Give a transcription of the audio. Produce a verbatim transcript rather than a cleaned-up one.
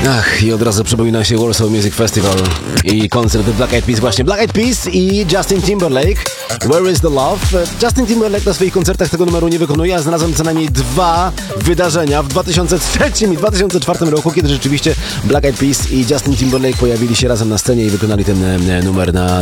Ach, i od razu przypomina się Warsaw Music Festival i koncert Black Eyed Peas właśnie. Black Eyed Peas i Justin Timberlake. Where is the love? Justin Timberlake na swoich koncertach tego numeru nie wykonuje, a znalazłem co najmniej dwa wydarzenia w dwa tysiące trzecim i dwa tysiące czwartym roku, kiedy rzeczywiście Black Eyed Peas i Justin Timberlake pojawili się razem na scenie i wykonali ten numer na